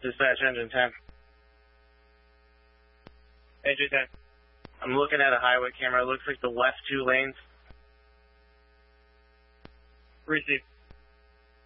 Dispatch engine 10. Engine 10. I'm looking at a highway camera. It looks like the left 2 lanes. Receive.